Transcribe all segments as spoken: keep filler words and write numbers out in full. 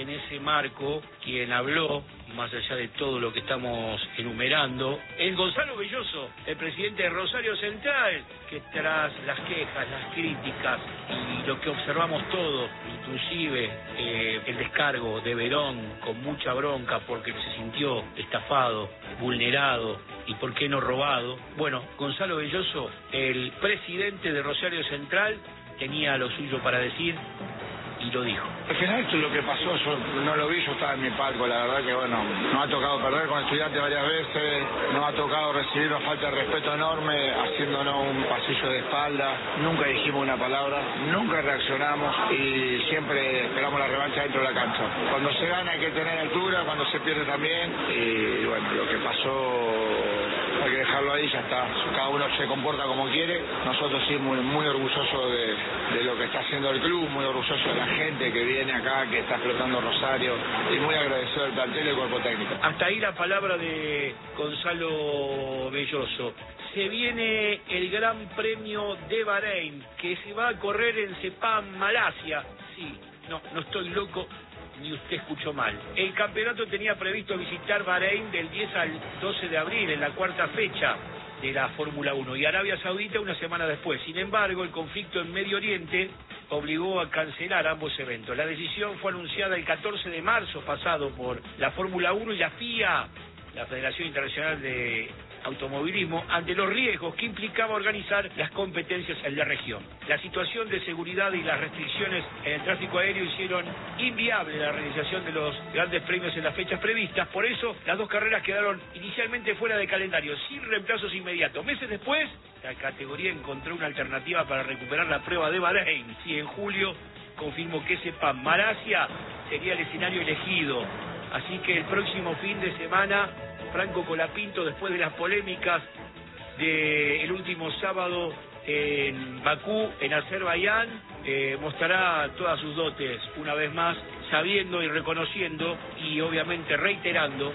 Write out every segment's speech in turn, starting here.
en ese marco, quien habló, más allá de todo lo que estamos enumerando, es Gonzalo Belloso, el presidente de Rosario Central, que tras las quejas, las críticas y lo que observamos todos, inclusive eh, el descargo de Verón con mucha bronca porque se sintió estafado, vulnerado y por qué no robado, bueno, Gonzalo Belloso, el presidente de Rosario Central, tenía lo suyo para decir y lo dijo. Al final esto es lo que pasó, yo no lo vi, yo estaba en mi palco, la verdad que bueno, nos ha tocado perder con estudiantes varias veces, nos ha tocado recibir una falta de respeto enorme, haciéndonos un pasillo de espalda, nunca dijimos una palabra, nunca reaccionamos y siempre esperamos la revancha dentro de la cancha. Cuando se gana hay que tener altura, cuando se pierde también, y bueno, lo que pasó hay que dejarlo ahí, ya está, cada uno se comporta como quiere, nosotros sí muy, muy orgullosos de, de lo que está haciendo el club, muy orgullosos de la gente que viene acá, que está explotando Rosario, y muy agradecido del plantel y del cuerpo técnico. Hasta ahí la palabra de Gonzalo Belloso. Se viene el Gran Premio de Bahrein, que se va a correr en Sepang, Malasia. Sí, no, no estoy loco, ni usted escuchó mal. El campeonato tenía previsto visitar Bahrein del diez al doce de abril, en la cuarta fecha de la Fórmula uno, y Arabia Saudita una semana después. Sin embargo, el conflicto en Medio Oriente obligó a cancelar ambos eventos. La decisión fue anunciada el catorce de marzo pasado por la Fórmula uno y la F I A, la Federación Internacional de Automovilismo, ante los riesgos que implicaba organizar las competencias en la región. La situación de seguridad y las restricciones en el tráfico aéreo hicieron inviable la realización de los grandes premios en las fechas previstas. Por eso, las dos carreras quedaron inicialmente fuera de calendario, sin reemplazos inmediatos. Meses después, la categoría encontró una alternativa para recuperar la prueba de Bahrein. Sí, en julio confirmó que Sepang, Malasia, sería el escenario elegido. Así que el próximo fin de semana, Franco Colapinto, después de las polémicas del último sábado en Bakú, en Azerbaiyán, eh, mostrará todas sus dotes una vez más, sabiendo y reconociendo y obviamente reiterando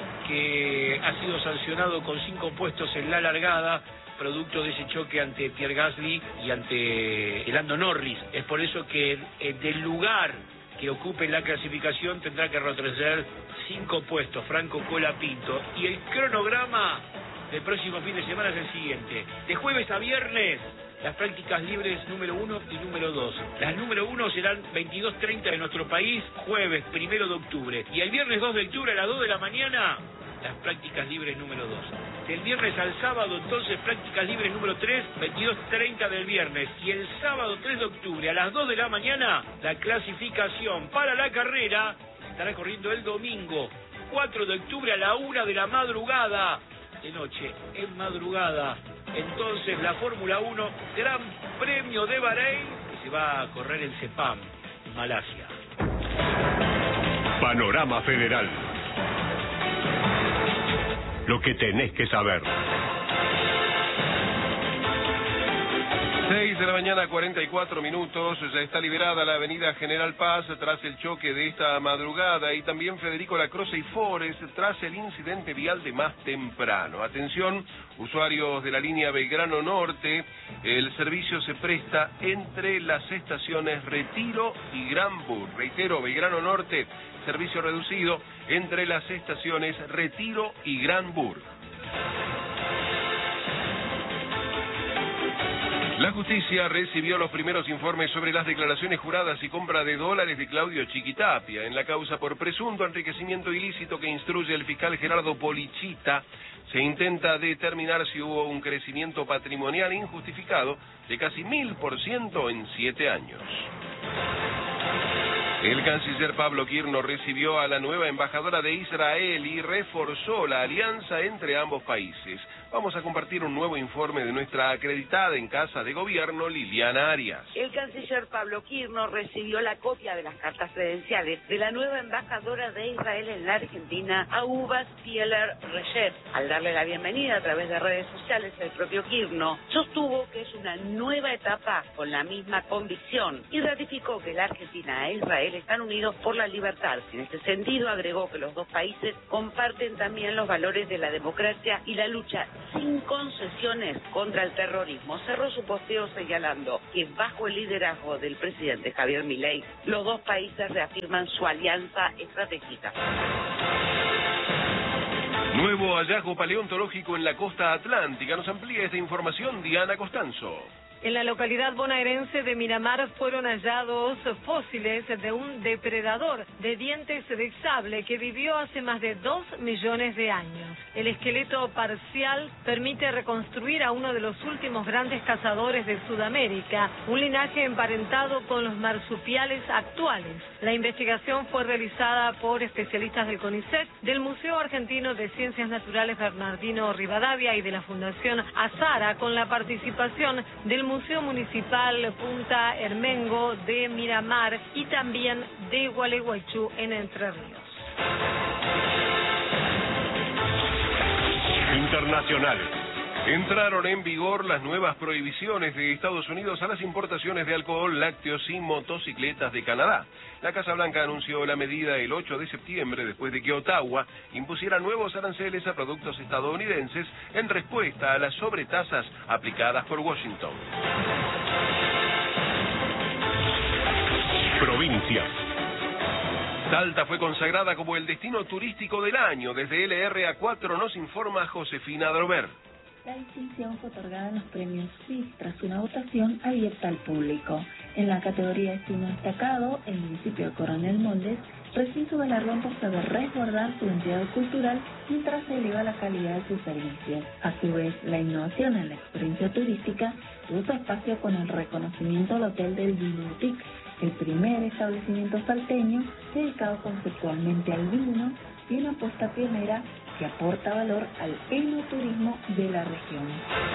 que ha sido sancionado con cinco puestos en la largada, producto de ese choque ante Pierre Gasly y ante Lando Norris. Es por eso que eh, del lugar que ocupe la clasificación tendrá que retroceder cinco puestos, Franco Colapinto. Y el cronograma del próximo fin de semana es el siguiente: de jueves a viernes, las prácticas libres número uno y número dos. Las número uno serán veintidós treinta de nuestro país, jueves primero de octubre. Y el viernes dos de octubre a las dos de la mañana, las prácticas libres número dos. Del viernes al sábado, entonces, prácticas libres número tres, veintidós treinta del viernes. Y el sábado tres de octubre a las dos de la mañana, la clasificación para la carrera estará corriendo el domingo cuatro de octubre a la una de la madrugada. De noche, en madrugada. Entonces, la Fórmula uno, Gran Premio de Bahrein, que se va a correr en Sepang, Malasia. Panorama Federal. Lo que tenés que saber. seis de la mañana, cuarenta y cuatro minutos. Ya está liberada la avenida General Paz tras el choque de esta madrugada, y también Federico Lacroze y Forest tras el incidente vial de más temprano. Atención, usuarios de la línea Belgrano Norte, el servicio se presta entre las estaciones Retiro y Granburg. Reitero, Belgrano Norte, servicio reducido entre las estaciones Retiro y Granburg. La justicia recibió los primeros informes sobre las declaraciones juradas y compra de dólares de Claudio Chiquitapia en la causa por presunto enriquecimiento ilícito que instruye el fiscal Gerardo Polichita. Se intenta determinar si hubo un crecimiento patrimonial injustificado de casi mil por ciento en siete años. El canciller Pablo Kirno recibió a la nueva embajadora de Israel y reforzó la alianza entre ambos países. Vamos a compartir un nuevo informe de nuestra acreditada en Casa de Gobierno, Liliana Arias. El canciller Pablo Kirno recibió la copia de las cartas credenciales de la nueva embajadora de Israel en la Argentina, Aubas Pieler Recep. Al darle la bienvenida a través de redes sociales, el propio Kirno sostuvo que es una nueva etapa con la misma convicción y ratificó que la Argentina e Israel están unidos por la libertad. En este sentido, agregó que los dos países comparten también los valores de la democracia y la lucha sin concesiones contra el terrorismo. Cerró su posteo señalando que bajo el liderazgo del presidente Javier Milei, los dos países reafirman su alianza estratégica. Nuevo hallazgo paleontológico en la costa atlántica. Nos amplía esta información Diana Costanzo. En la localidad bonaerense de Miramar fueron hallados fósiles de un depredador de dientes de sable que vivió hace más de dos millones de años. El esqueleto parcial permite reconstruir a uno de los últimos grandes cazadores de Sudamérica, un linaje emparentado con los marsupiales actuales. La investigación fue realizada por especialistas del CONICET, del Museo Argentino de Ciencias Naturales Bernardino Rivadavia y de la Fundación Azara, con la participación del Museo Municipal Punta Hermengo de Miramar y también de Gualeguaychú en Entre Ríos. Internacionales. Entraron en vigor las nuevas prohibiciones de Estados Unidos a las importaciones de alcohol, lácteos y motocicletas de Canadá. La Casa Blanca anunció la medida el ocho de septiembre después de que Ottawa impusiera nuevos aranceles a productos estadounidenses en respuesta a las sobretasas aplicadas por Washington. Provincias. Salta fue consagrada como el destino turístico del año. Desde L R A cuatro nos informa Josefina Drover. La distinción fue otorgada en los premios F I S tras una votación abierta al público. En la categoría Destino Destacado, el municipio de Coronel Moldes recibe su galardón por saber resguardar su identidad cultural mientras se eleva la calidad de sus servicios. A su vez, la innovación en la experiencia turística tuvo su espacio con el reconocimiento al Hotel del Vino Boutique, el primer establecimiento salteño dedicado conceptualmente al vino y una apuesta pionera que aporta valor al enoturismo de la región.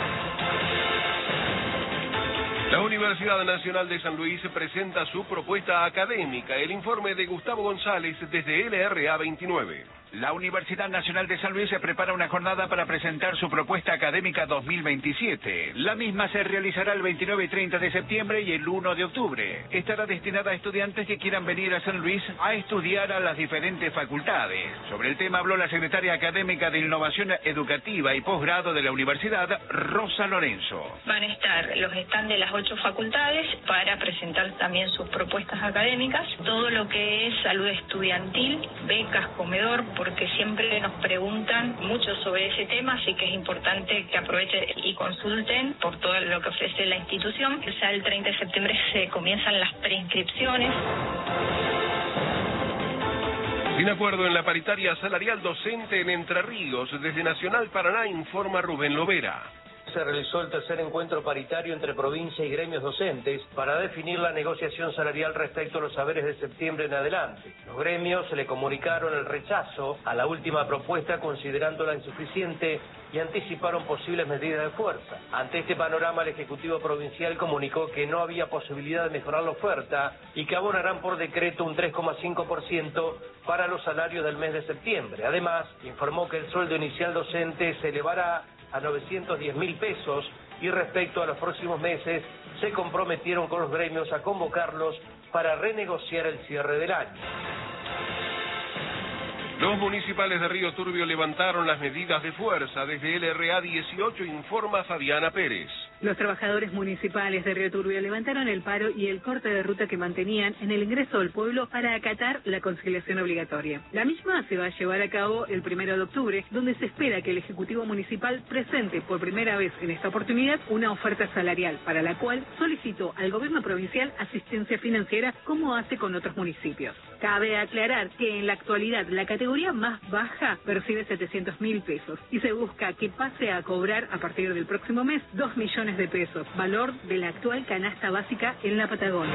La Universidad Nacional de San Luis presenta su propuesta académica. El informe de Gustavo González desde L R A veintinueve. La Universidad Nacional de San Luis se prepara una jornada para presentar su propuesta académica dos mil veintisiete. La misma se realizará el veintinueve y treinta de septiembre y el uno de octubre. Estará destinada a estudiantes que quieran venir a San Luis a estudiar a las diferentes facultades. Sobre el tema habló la secretaria académica de Innovación Educativa y Posgrado de la Universidad, Rosa Lorenzo. Van a estar los stands de las ocho facultades para presentar también sus propuestas académicas, todo lo que es salud estudiantil, becas, comedor, porque siempre nos preguntan mucho sobre ese tema, así que es importante que aprovechen y consulten por todo lo que ofrece la institución. Ya el treinta de septiembre se comienzan las preinscripciones. Sin acuerdo en la paritaria salarial docente en Entre Ríos, desde Nacional Paraná informa Rubén Lovera. Se realizó el tercer encuentro paritario entre provincia y gremios docentes para definir la negociación salarial respecto a los saberes de septiembre en adelante. Los gremios se le comunicaron el rechazo a la última propuesta considerándola insuficiente y anticiparon posibles medidas de fuerza. Ante este panorama, el Ejecutivo Provincial comunicó que no había posibilidad de mejorar la oferta y que abonarán por decreto un tres coma cinco por ciento para los salarios del mes de septiembre. Además, informó que el sueldo inicial docente se elevará a novecientos diez mil pesos y respecto a los próximos meses se comprometieron con los gremios a convocarlos para renegociar el cierre del año. Los municipales de Río Turbio levantaron las medidas de fuerza. Desde L R A dieciocho informa Fabiana Pérez. Los trabajadores municipales de Río Turbio levantaron el paro y el corte de ruta que mantenían en el ingreso al pueblo para acatar la conciliación obligatoria. La misma se va a llevar a cabo el primero de octubre, donde se espera que el Ejecutivo Municipal presente por primera vez en esta oportunidad una oferta salarial, para la cual solicitó al gobierno provincial asistencia financiera como hace con otros municipios. Cabe aclarar que en la actualidad la categoría más baja percibe setecientos mil pesos y se busca que pase a cobrar a partir del próximo mes dos millones de pesos, valor de la actual canasta básica en la Patagonia.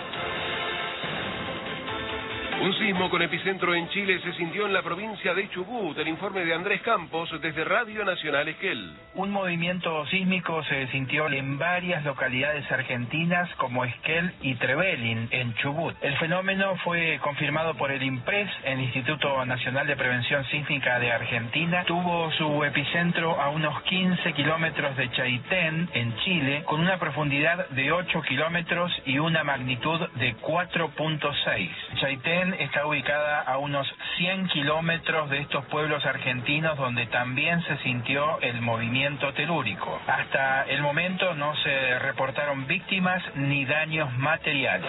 Un sismo con epicentro en Chile se sintió en la provincia de Chubut. El informe de Andrés Campos desde Radio Nacional Esquel. Un movimiento sísmico se sintió en varias localidades argentinas como Esquel y Trevelin, en Chubut. El fenómeno fue confirmado por el INPRES, el Instituto Nacional de Prevención Sísmica de Argentina. Tuvo su epicentro a unos quince kilómetros de Chaitén, en Chile, con una profundidad de ocho kilómetros y una magnitud de cuatro punto seis. Chaitén está ubicada a unos cien kilómetros de estos pueblos argentinos donde también se sintió el movimiento telúrico. Hasta el momento no se reportaron víctimas ni daños materiales.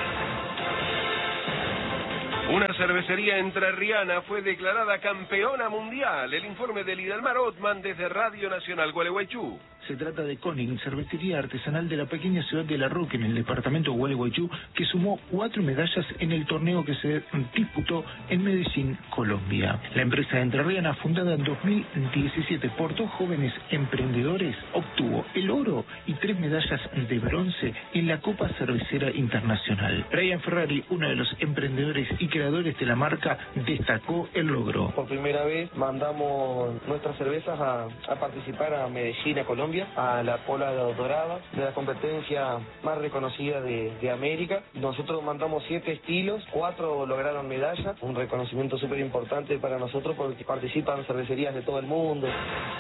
Una cervecería entrerriana fue declarada campeona mundial. El informe de Lidalmar Ottman desde Radio Nacional Gualeguaychú. Se trata de Koning, cervecería artesanal de la pequeña ciudad de La Roque, en el departamento de Gualeguaychú, que sumó cuatro medallas en el torneo que se disputó en Medellín, Colombia. La empresa entrerriana, fundada en dos mil diecisiete por dos jóvenes emprendedores, obtuvo el oro y tres medallas de bronce en la Copa Cervecera Internacional. Brian Ferrari, uno de los emprendedores y creadores de la marca, destacó el logro. Por primera vez mandamos nuestras cervezas a, a participar a Medellín, a Colombia, a la Pola Dorada, de la competencia más reconocida de, de América. Nosotros mandamos siete estilos, cuatro lograron medalla, un reconocimiento súper importante para nosotros porque participan cervecerías de todo el mundo.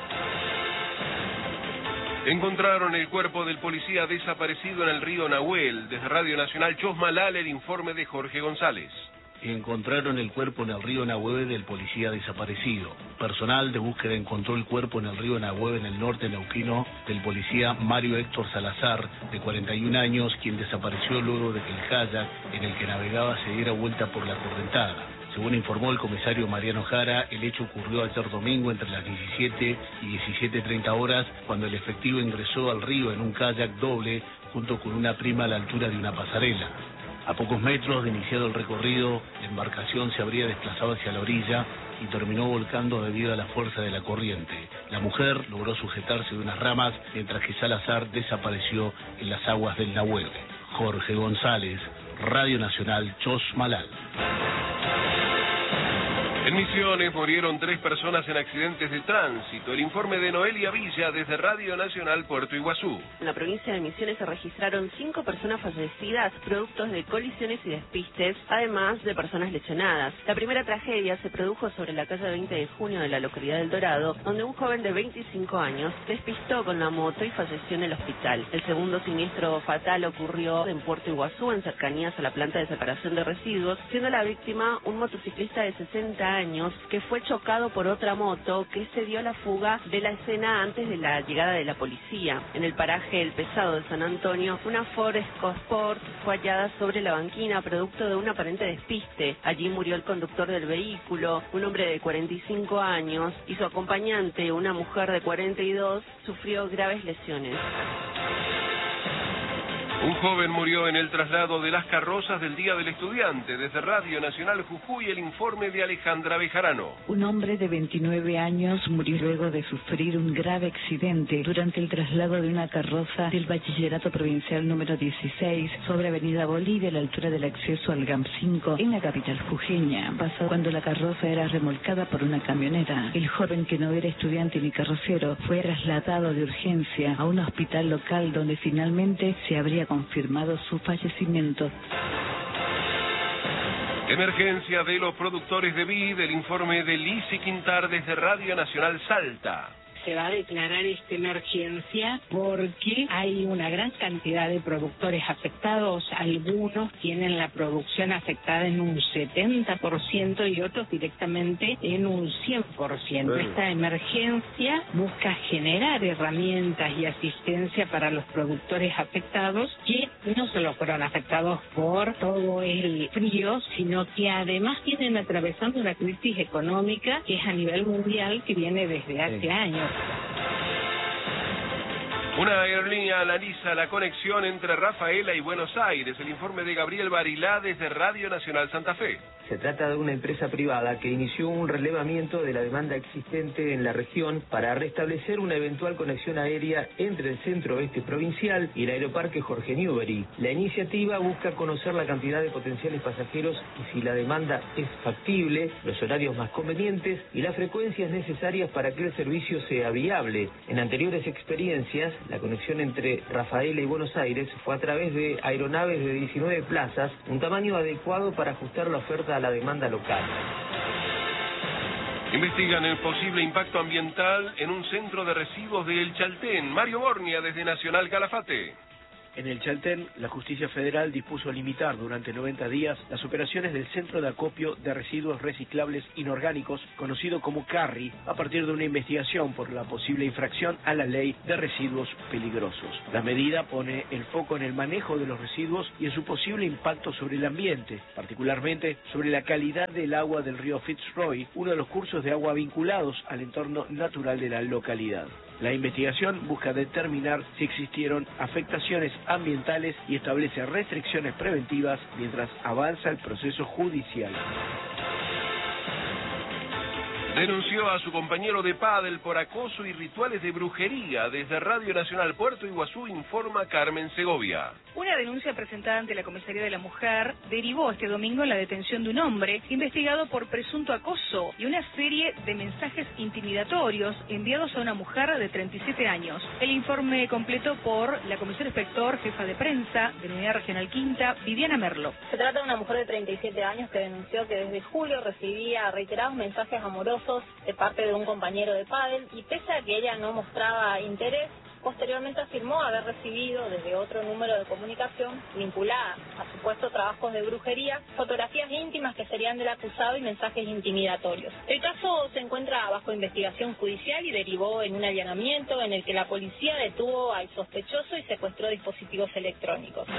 Encontraron el cuerpo del policía desaparecido en el río Nahuel. Desde Radio Nacional Chosmalal, el informe de Jorge González. Encontraron el cuerpo en el río Nahuel del policía desaparecido. Personal de búsqueda encontró el cuerpo en el río Nahuel, en el norte neuquino, del policía Mario Héctor Salazar, de cuarenta y un años, quien desapareció luego de que el kayak en el que navegaba se diera vuelta por la correntada. Según informó el comisario Mariano Jara, el hecho ocurrió ayer domingo entre las diecisiete y diecisiete treinta horas, cuando el efectivo ingresó al río en un kayak doble junto con una prima a la altura de una pasarela. A pocos metros de iniciado el recorrido, la embarcación se habría desplazado hacia la orilla y terminó volcando debido a la fuerza de la corriente. La mujer logró sujetarse de unas ramas, mientras que Salazar desapareció en las aguas del Nahuel. Jorge González, Radio Nacional Chosmalal. En Misiones murieron tres personas en accidentes de tránsito. El informe de Noelia Villa desde Radio Nacional Puerto Iguazú. En la provincia de Misiones se registraron cinco personas fallecidas productos de colisiones y despistes, además de personas lesionadas. La primera tragedia se produjo sobre la calle veinte de junio de la localidad del Dorado, donde un joven de veinticinco años despistó con la moto y falleció en el hospital. El segundo siniestro fatal ocurrió en Puerto Iguazú, en cercanías a la planta de separación de residuos, siendo la víctima un motociclista de sesenta años que fue chocado por otra moto que se dio a la fuga de la escena antes de la llegada de la policía. En el paraje El Pesado de San Antonio, una Ford EcoSport fue hallada sobre la banquina producto de un aparente despiste. Allí murió el conductor del vehículo, un hombre de cuarenta y cinco años, y su acompañante, una mujer de cuarenta y dos, sufrió graves lesiones. Un joven murió en el traslado de las carrozas del Día del Estudiante. Desde Radio Nacional Jujuy, el informe de Alejandra Bejarano. Un hombre de veintinueve años murió luego de sufrir un grave accidente durante el traslado de una carroza del Bachillerato Provincial número dieciséis sobre Avenida Bolivia, a la altura del acceso al GAM cinco, en la capital jujeña. Pasó cuando la carroza era remolcada por una camioneta. El joven, que no era estudiante ni carrocero, fue trasladado de urgencia a un hospital local, donde finalmente se habría confirmado su fallecimiento. Emergencia de los productores de vid, el informe de Lisi Quintar desde Radio Nacional Salta. Se va a declarar esta emergencia porque hay una gran cantidad de productores afectados. Algunos tienen la producción afectada en un setenta por ciento y otros directamente en un cien por ciento. Bueno. Esta emergencia busca generar herramientas y asistencia para los productores afectados, que no solo fueron afectados por todo el frío, sino que además vienen atravesando una crisis económica que es a nivel mundial, que viene desde hace sí. años. Una aerolínea analiza la conexión entre Rafaela y Buenos Aires. El informe de Gabriel Barilá desde Radio Nacional Santa Fe. Se trata de una empresa privada que inició un relevamiento de la demanda existente en la región para restablecer una eventual conexión aérea entre el centro oeste provincial y el aeroparque Jorge Newbery. La iniciativa busca conocer la cantidad de potenciales pasajeros y si la demanda es factible, los horarios más convenientes y las frecuencias necesarias para que el servicio sea viable. En anteriores experiencias, la conexión entre Rafaela y Buenos Aires fue a través de aeronaves de diecinueve plazas, un tamaño adecuado para ajustar la oferta a la demanda local. Investigan el posible impacto ambiental en un centro de residuos de El Chaltén. Mario Bornia desde Nacional Calafate. En el Chaltén, la justicia federal dispuso limitar durante noventa días las operaciones del Centro de Acopio de Residuos Reciclables Inorgánicos, conocido como CARRI, a partir de una investigación por la posible infracción a la ley de residuos peligrosos. La medida pone el foco en el manejo de los residuos y en su posible impacto sobre el ambiente, particularmente sobre la calidad del agua del río Fitzroy, uno de los cursos de agua vinculados al entorno natural de la localidad. La investigación busca determinar si existieron afectaciones ambientales y establece restricciones preventivas mientras avanza el proceso judicial. Denunció a su compañero de pádel por acoso y rituales de brujería. Desde Radio Nacional Puerto Iguazú informa Carmen Segovia. Una denuncia presentada ante la Comisaría de la Mujer derivó este domingo en la detención de un hombre investigado por presunto acoso y una serie de mensajes intimidatorios enviados a una mujer de treinta y siete años. El informe completo por la comisaria inspector jefa de prensa de la Unidad Regional Quinta, Viviana Merlo. Se trata de una mujer de treinta y siete años que denunció que desde julio recibía reiterados mensajes amorosos de parte de un compañero de pádel y pese a que ella no mostraba interés, posteriormente afirmó haber recibido desde otro número de comunicación vinculada a supuestos trabajos de brujería, fotografías íntimas que serían del acusado y mensajes intimidatorios. El caso se encuentra bajo investigación judicial y derivó en un allanamiento en el que la policía detuvo al sospechoso y secuestró dispositivos electrónicos.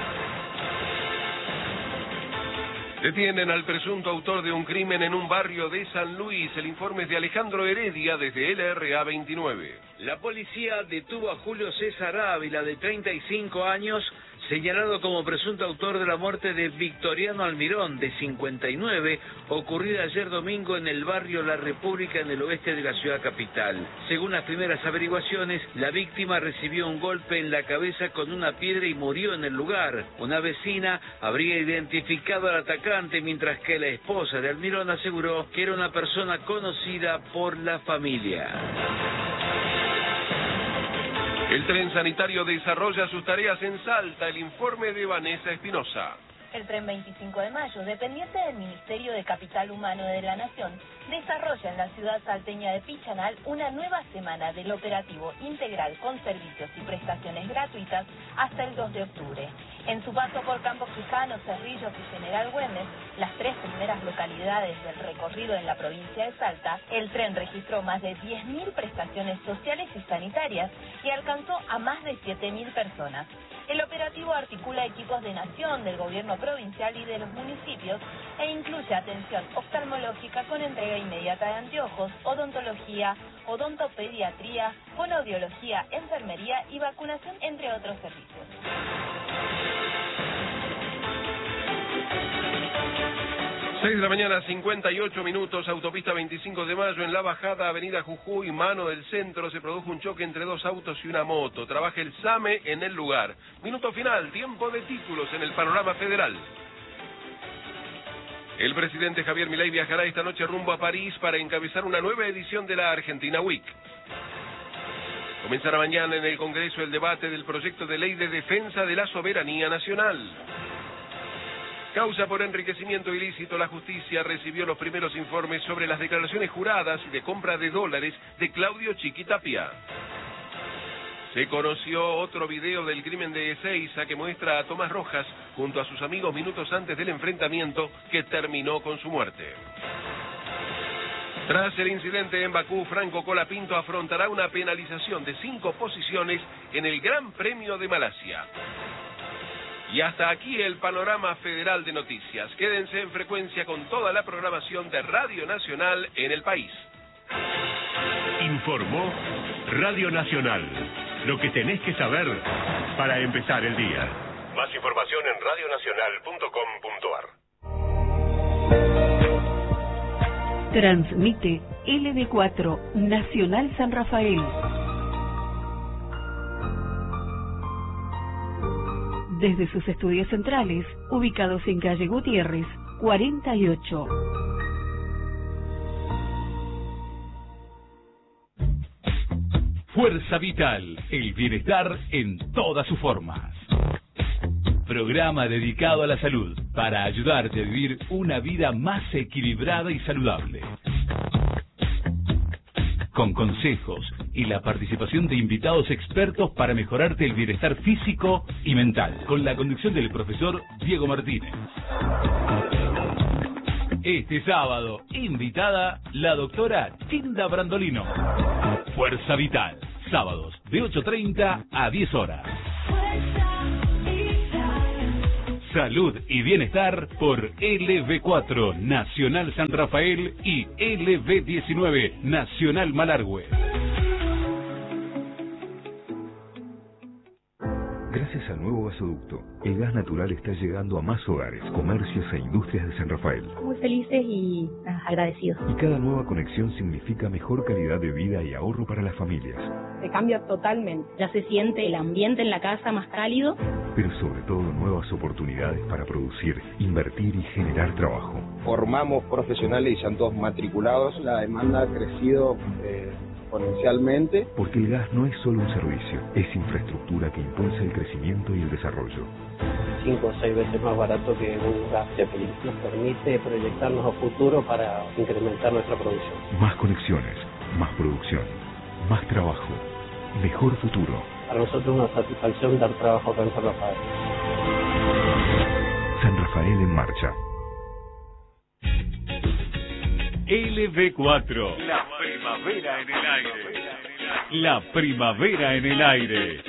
Detienen al presunto autor de un crimen en un barrio de San Luis. El informe es de Alejandro Heredia desde L R A veintinueve. La policía detuvo a Julio César Ávila, de treinta y cinco años, señalado como presunto autor de la muerte de Victoriano Almirón, de cincuenta y nueve, ocurrida ayer domingo en el barrio La República, en el oeste de la ciudad capital. Según las primeras averiguaciones, la víctima recibió un golpe en la cabeza con una piedra y murió en el lugar. Una vecina habría identificado al atacante, mientras que la esposa de Almirón aseguró que era una persona conocida por la familia. El tren sanitario desarrolla sus tareas en Salta. El informe de Vanessa Espinosa. El tren veinticinco de mayo, dependiente del Ministerio de Capital Humano de la Nación, desarrolla en la ciudad salteña de Pichanal una nueva semana del operativo integral con servicios y prestaciones gratuitas hasta el dos de octubre. En su paso por Campos Quijano, Cerrillos y General Güemes, las tres primeras localidades del recorrido en la provincia de Salta, el tren registró más de diez mil prestaciones sociales y sanitarias y alcanzó a más de siete mil personas. El operativo articula equipos de Nación, del gobierno provincial y de los municipios e incluye atención oftalmológica con entrega inmediata de anteojos, odontología, odontopediatría, fonoaudiología, enfermería y vacunación, entre otros servicios. seis de la mañana, cincuenta y ocho minutos, autopista veinticinco de mayo, en la bajada avenida Jujuy, mano del centro, se produjo un choque entre dos autos y una moto. Trabaja el SAME en el lugar. Minuto final, tiempo de títulos en el panorama federal. El presidente Javier Milei viajará esta noche rumbo a París para encabezar una nueva edición de la Argentina Week. Comenzará mañana en el Congreso el debate del proyecto de ley de defensa de la soberanía nacional. Causa por enriquecimiento ilícito, la justicia recibió los primeros informes sobre las declaraciones juradas y de compra de dólares de Claudio Chiquitapia. Se conoció otro video del crimen de Ezeiza que muestra a Tomás Rojas junto a sus amigos minutos antes del enfrentamiento que terminó con su muerte. Tras el incidente en Bakú, Franco Colapinto afrontará una penalización de cinco posiciones en el Gran Premio de Malasia. Y hasta aquí el panorama federal de noticias. Quédense en frecuencia con toda la programación de Radio Nacional en el país. Informó Radio Nacional. Lo que tenés que saber para empezar el día. Más información en radio nacional punto com punto a r. Transmite L D cuatro, Nacional San Rafael. Desde sus estudios centrales, ubicados en calle Gutiérrez, cuarenta y ocho. Fuerza Vital, el bienestar en todas sus formas. Programa dedicado a la salud, para ayudarte a vivir una vida más equilibrada y saludable. Con consejos, y la participación de invitados expertos para mejorarte el bienestar físico y mental, con la conducción del profesor Diego Martínez. Este sábado, invitada la doctora Tilda Brandolino. Fuerza Vital, sábados de ocho treinta a diez horas. Salud y bienestar por L B cuatro Nacional San Rafael y L B diecinueve Nacional Malargüe. Gracias al nuevo gasoducto, el gas natural está llegando a más hogares, comercios e industrias de San Rafael. Muy felices y ah, agradecidos. Y cada nueva conexión significa mejor calidad de vida y ahorro para las familias. Se cambia totalmente. Ya se siente el ambiente en la casa más cálido. Pero sobre todo nuevas oportunidades para producir, invertir y generar trabajo. Formamos profesionales y ya todos matriculados. La demanda ha crecido eh, exponencialmente. Porque el gas no es solo un servicio, es infraestructura que impulsa el crecimiento y el desarrollo. Cinco o seis veces más barato que un gas Zeppelin. Nos permite proyectarnos a futuro para incrementar nuestra producción. Más conexiones, más producción, más trabajo, mejor futuro. Para nosotros es una satisfacción dar trabajo acá en San Rafael. San Rafael en marcha. L B cuatro. La primavera en el aire. La primavera en el aire.